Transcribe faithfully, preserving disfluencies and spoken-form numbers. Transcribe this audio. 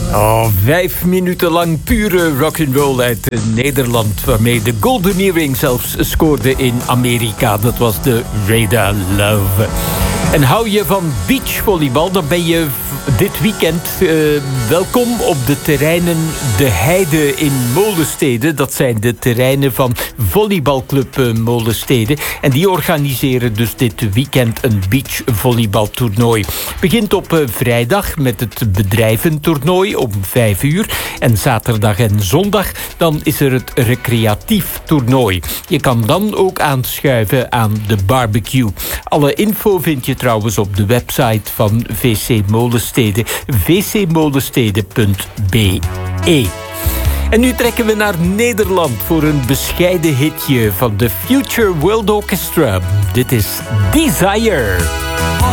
Oh, vijf minuten lang pure rock'n'roll uit Nederland, waarmee de Golden Earring zelfs scoorde in Amerika. Dat was de Radar Love. En hou je van beachvolleybal, dan ben je dit weekend uh, welkom op de terreinen De Heide in Molenstede. Dat zijn de terreinen van volleybalclub uh, Molenstede. En die organiseren dus dit weekend een beachvolleybaltoernooi. Begint op uh, vrijdag met het bedrijventoernooi om vijf uur. En zaterdag en zondag dan is er het recreatief toernooi. Je kan dan ook aanschuiven aan de barbecue. Alle info vind je trouwens op de website van V C Molenstede, v c molenstede punt b e. En nu trekken we naar Nederland voor een bescheiden hitje van de Future World Orchestra. Dit is Desire.